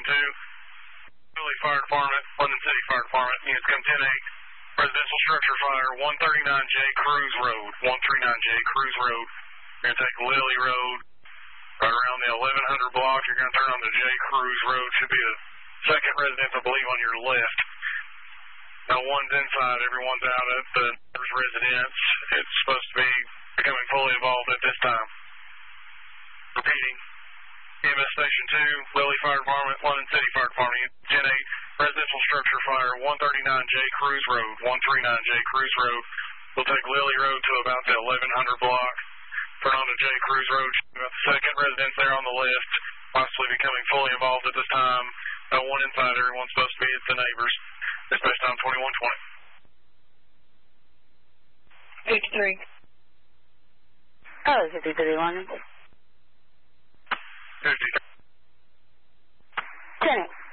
Philly Fire Department, London City Fire Department. Units come 10-8. Residential structure fire, 139J Cruz Road. 139J Cruz Road. You're going to take Lily Road right around the 1100 block. You're going to turn on to J Cruz Road. Should be the second residence, I believe, on your left. No one's inside. Everyone's out at the residence. It's supposed to be becoming fully involved at this time. Repeating. EMS Station 2, Lily Fire Department, London City Fire Department, 10-8, residential structure fire, 139J Cruz Road, 139J Cruz Road. We'll take Lily Road to about the 1100 block, turn on to J Cruz Road, about the second residence there on the left, possibly becoming fully involved at this time. No one inside, everyone's supposed to be at the neighbors. Dispatch time 2120. 53. Oh, 53 London. 50. 10.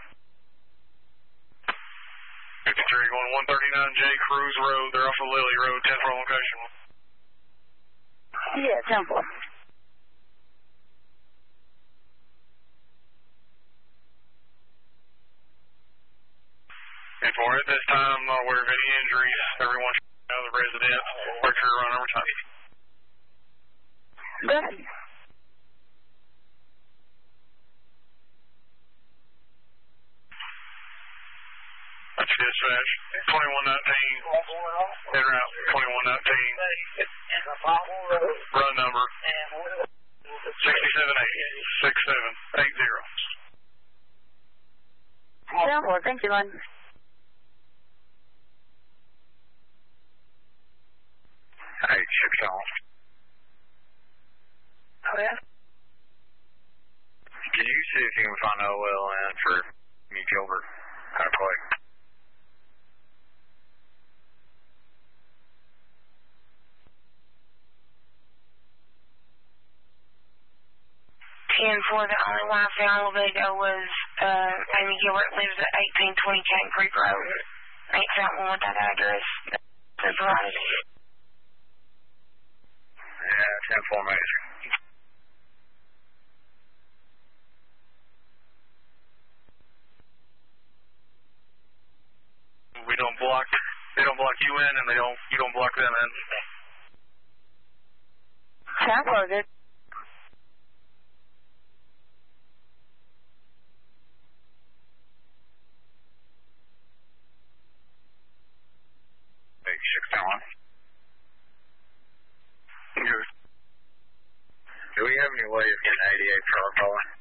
53 going 139J Cruz Road. They're off of Lily Road, 10-4 location. Yeah, 10-4. And for at this time, I'm not aware of any injuries. Everyone should be out of the residence. Make sure to run overtime. Good. That's your dispatch. 2119. Head route 2119. Run number 678-6780. 10-4, thank you, London. Hey, 6 on. Oh, yeah? Can you see if you can find OLN for me, Gilbert? How to play? 10-4, the only one I found was Amy Gilbert lives at 1820 Cane Creek Road. I ain't found one with that address. That's provided. Yeah, 10-4 Major. We don't block. They don't block you in, and you don't block them in. 10-4, good. Hey, 6 on. Good. Do we have any way of getting 88 for our calling?